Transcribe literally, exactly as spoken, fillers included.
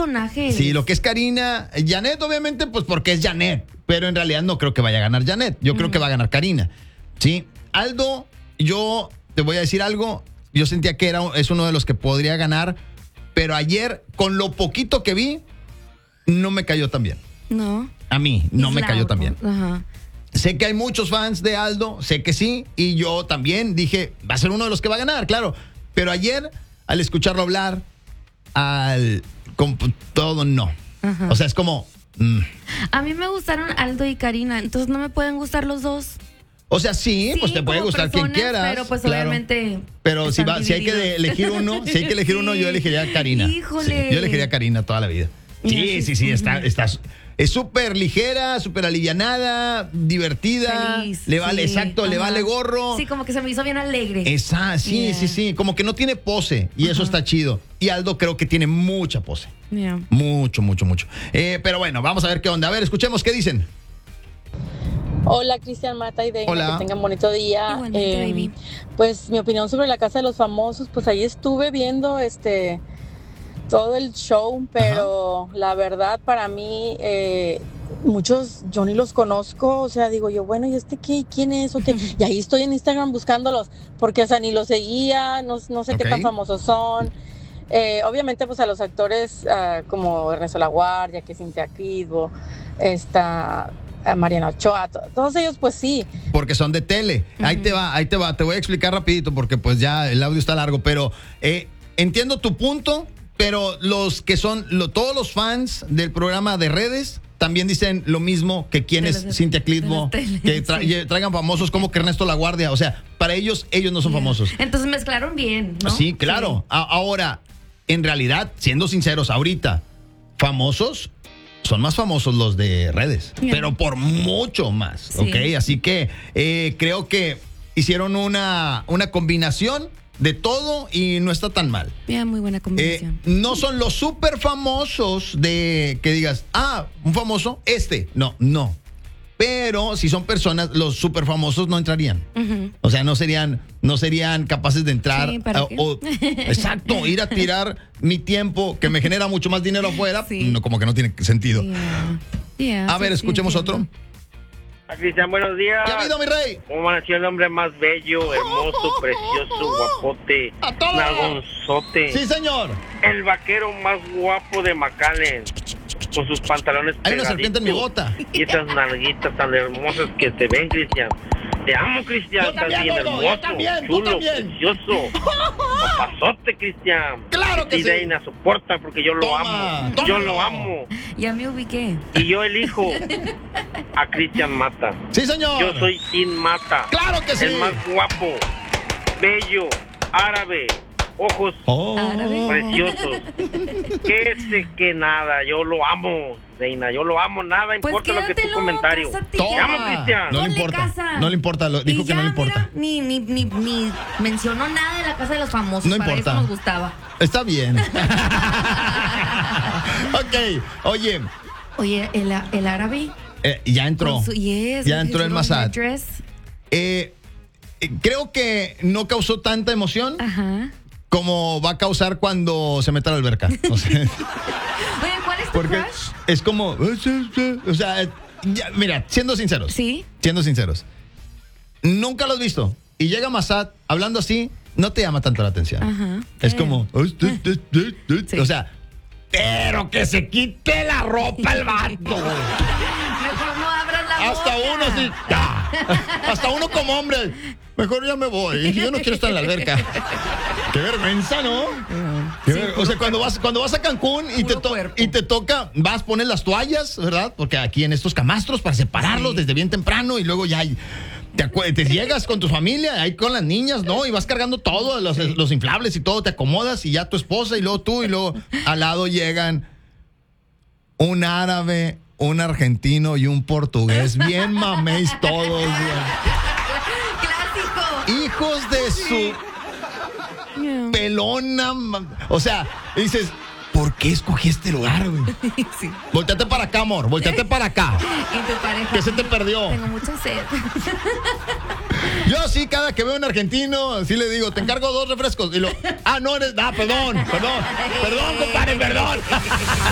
personajes. Sí, lo que es Karina, Janet obviamente pues porque es Janet, pero en realidad no creo que vaya a ganar Janet, yo creo uh-huh. que va a ganar Karina. Sí, Aldo, yo te voy a decir algo, yo sentía que era, es uno de los que podría ganar, pero ayer con lo poquito que vi, no me cayó tan bien. No. A mí, no es me loud. cayó tan bien. Ajá. Sé que hay muchos fans de Aldo, sé que sí, y yo también dije, va a ser uno de los que va a ganar, claro. Pero ayer, al escucharlo hablar, al con todo, no. Ajá. O sea, es como... Mm. A mí me gustaron Aldo y Karina, entonces no me pueden gustar los dos. O sea, sí, sí pues te puede gustar personas, quien quieras. pero pues claro. obviamente... Pero si, va, si hay que elegir uno, si hay que elegir sí. uno, yo elegiría a Karina. Híjole. Sí, yo elegiría a Karina toda la vida. Sí, sí, sí, está... está es súper ligera, súper alivianada, divertida. Feliz, le vale, sí, exacto, ajá. le vale gorro. Sí, como que se me hizo bien alegre. Esa, sí, yeah. sí, sí. Como que no tiene pose. Y ajá. eso está chido. Y Aldo creo que tiene mucha pose. Yeah. Mucho, mucho, mucho. Eh, pero bueno, vamos a ver qué onda. A ver, escuchemos qué dicen. Hola, Cristian, Mata y Deina, Hola. que tengan bonito día. Igualmente, eh, baby. Pues mi opinión sobre la Casa de los Famosos, pues ahí estuve viendo este... todo el show, pero ajá. la verdad para mí, eh, muchos yo ni los conozco, o sea, digo yo, bueno, ¿y este qué? ¿Quién es? ¿O qué? Y ahí estoy en Instagram buscándolos, porque, o sea, ni los seguía, no, no sé okay. qué tan famosos son. Eh, obviamente, pues a los actores uh, como Ernesto La Guardia, que es Cintia Clitbo, esta... Mariana Ochoa, to- todos ellos pues sí. Porque son de tele. Uh-huh. Ahí te va, ahí te va, te voy a explicar rapidito porque pues ya el audio está largo, pero eh, entiendo tu punto. Pero los que son lo, todos los fans del programa de redes también dicen lo mismo que quién es Cintia Clitbo, que tra- sí. traigan famosos como que Ernesto La Guardia. O sea, para ellos, ellos no son yeah. famosos. Entonces mezclaron bien, ¿no? Sí, claro. Sí. A- ahora, en realidad, siendo sinceros, ahorita, famosos son más famosos los de redes, yeah. pero por mucho más, sí. ¿ok? Así que eh, creo que hicieron una, una combinación de todo y no está tan mal. Yeah, muy buena combinación. Eh, no son los súper famosos de que digas, ah, un famoso, este. No, no. Pero si son personas, los súper famosos no entrarían. Uh-huh. O sea, no serían, no serían capaces de entrar. Sí, ¿para a, qué? O, exacto, ir a tirar mi tiempo que me genera mucho más dinero afuera, sí. no, como que no tiene sentido. Yeah. Yeah, a ver, sí, escuchemos sí, otro. Cristian, buenos días. ¿Qué ha habido, mi rey? ¿Cómo nació el hombre más bello, hermoso, precioso, guapote, nalgonzote? Sí, señor. El vaquero más guapo de McAllen, con sus pantalones Hay una serpiente en mi bota. Y esas nalguitas tan hermosas que te ven, Cristian. Te amo, Cristian. Yo también, Estás bien gordo, hermoso, yo también, chulo, tú también. precioso. Papazote, Cristian. Claro que y sí. Deina, soporta porque yo lo Toma, amo. toma. Yo lo amo. Ya me ubiqué. Y yo elijo a Cristian Mata. Sí, señor. Yo soy Team Mata. Claro que sí. El más guapo, bello, árabe, ojos oh. preciosos. Que ese que nada, yo lo amo, Deina, yo lo amo, nada pues importa lo que tu quédatelo, comentario. cásate. Te amo, Cristian. No le Ponle importa. casa. No le importa, lo, dijo y que ya, no le importa. Mira, ni, ni, ni, ni mencionó nada de la casa de los famosos. No para importa. eso nos gustaba. Está bien. Ok, oye. Oye, el, el árabe. Eh, ya entró. Su, yes, ya entró el Massad. Eh, eh, creo que no causó tanta emoción. Ajá. Como va a causar cuando se meta a la alberca. O sea, oye, ¿cuál es tu porque crush? es como, o sea, ya, mira, siendo sinceros. Sí. Siendo sinceros. Nunca lo has visto. Y llega Massad hablando así, no te llama tanto la atención. Ajá. Es eh. como, sí. o sea, pero que se quite la ropa el vato. Mejor no abras la Hasta boca. uno sí. ¡Ah! Hasta uno como hombre. Mejor ya me voy. Yo no quiero estar en la alberca. Qué vergüenza, ¿no? Qué Sí, ver... O sea, cuando vas, cuando vas a Cancún y te, to... y te toca, vas, pones las toallas, ¿verdad? Porque aquí en estos camastros para separarlos sí. desde bien temprano y luego ya hay... Te, acu- te llegas con tu familia, ahí con las niñas, ¿no? Y vas cargando todo, los, sí. los inflables y todo, te acomodas y ya tu esposa y luego tú y luego al lado llegan un árabe, un argentino y un portugués. Bien maméis todos. Clásico. Hijos de su yeah. pelona. O sea, dices... ¿Por qué escogí este lugar, güey? Sí. Volteate para acá, amor. Volteate para acá. ¿Y tu pareja? ¿Qué se te perdió? Tengo mucha sed. Yo sí, cada que veo a un argentino, sí le digo, te encargo dos refrescos. Y lo, ah, no eres, ah, perdón, perdón. Perdón, compadre, perdón.